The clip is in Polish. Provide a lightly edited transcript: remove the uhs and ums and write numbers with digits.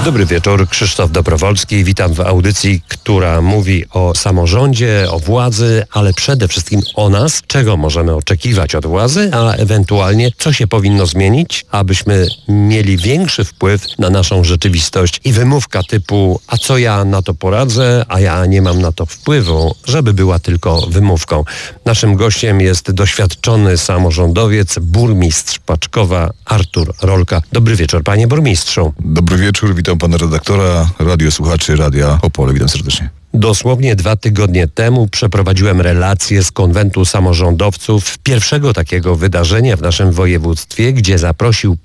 Dobry wieczór, Krzysztof Dobrowolski. Witam w audycji, która mówi o samorządzie, o władzy, ale przede wszystkim o nas, czego możemy oczekiwać od władzy, a ewentualnie co się powinno zmienić, abyśmy mieli większy wpływ na naszą rzeczywistość i wymówka typu a co ja na to poradzę, a ja nie mam na to wpływu, żeby była tylko wymówką. Naszym gościem jest doświadczony samorządowiec, burmistrz Paczkowa Artur Rolka. Dobry wieczór, panie burmistrzu. Dobry wieczór, witam pana redaktora, radiosłuchaczy Radia Opole, witam serdecznie. Dosłownie 2 tygodnie temu przeprowadziłem relację z konwentu samorządowców, pierwszego takiego wydarzenia w naszym województwie, gdzie zaprosił